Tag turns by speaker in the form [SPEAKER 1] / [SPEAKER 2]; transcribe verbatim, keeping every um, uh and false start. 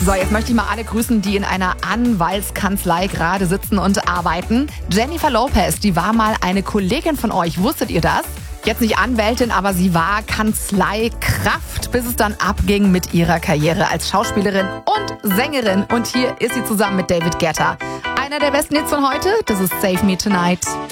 [SPEAKER 1] So, jetzt möchte ich mal alle grüßen, die in einer Anwaltskanzlei gerade sitzen und arbeiten. Jennifer Lopez, die war mal eine Kollegin von euch. Wusstet ihr das? Jetzt nicht Anwältin, aber sie war Kanzleikraft, bis es dann abging mit ihrer Karriere als Schauspielerin und Sängerin. Und hier ist sie zusammen mit David Guetta. Einer der besten Hits von heute, das ist Save Me Tonight.